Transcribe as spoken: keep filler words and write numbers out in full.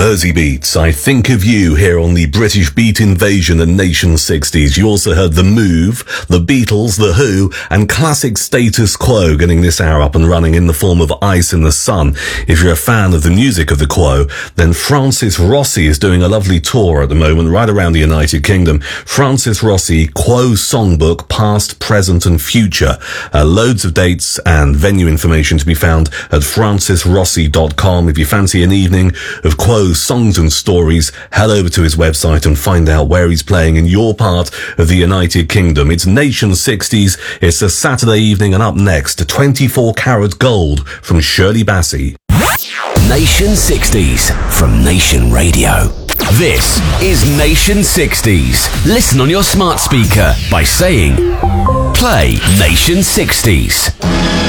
Mersey Beats, I Think of You, here on the British Beat Invasion and Nation sixties. You also heard The Move, The Beatles, The Who, and classic Status Quo getting this hour up and running in the form of Ice in the Sun. If you're a fan of the music of The Quo, then Francis Rossi is doing a lovely tour at the moment right around the United Kingdom. Francis Rossi, Quo Songbook, Past, Present and Future. Uh, loads of dates and venue information to be found at francis rossi dot com. If you fancy an evening of Quo songs and stories, head over to his website and find out where he's playing in your part of the United Kingdom. It's Nation sixties. It's a Saturday evening, and up next, twenty-four karat gold from Shirley Bassey. Nation sixties from Nation Radio. This is Nation sixties. Listen on your smart speaker by saying, play Nation sixties.